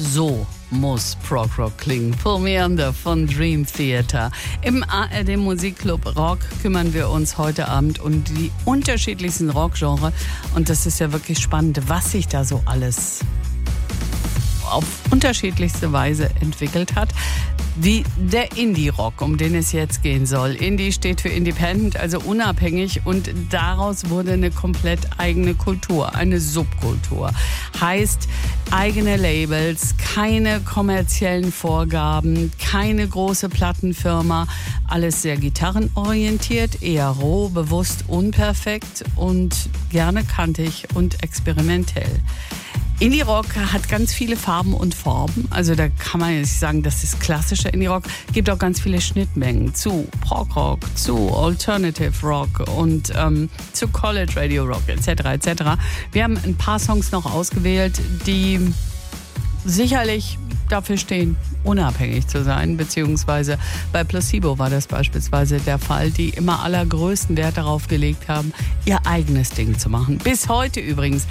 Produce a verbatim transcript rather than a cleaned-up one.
So muss Prog Rock klingen. Paul Meander von Dream Theater. Im A R D Musikclub Rock kümmern wir uns heute Abend um die unterschiedlichsten Rockgenre. Und das ist ja wirklich spannend, was sich da so alles auf unterschiedlichste Weise entwickelt hat. Wie der Indie-Rock, um den es jetzt gehen soll. Indie steht für Independent, also unabhängig, und daraus wurde eine komplett eigene Kultur, eine Subkultur. Heißt, eigene Labels, keine kommerziellen Vorgaben, keine große Plattenfirma, alles sehr gitarrenorientiert, eher roh, bewusst, unperfekt und gerne kantig und experimentell. Indie-Rock hat ganz viele Farben und Formen. Also da kann man jetzt sagen, das ist klassischer Indie-Rock. Gibt auch ganz viele Schnittmengen zu Prog-Rock, zu Alternative Rock und ähm, zu College Radio Rock et cetera et cetera. Wir haben ein paar Songs noch ausgewählt, die sicherlich dafür stehen, unabhängig zu sein, beziehungsweise bei Placebo war das beispielsweise der Fall, die immer allergrößten Wert darauf gelegt haben, ihr eigenes Ding zu machen. Bis heute übrigens.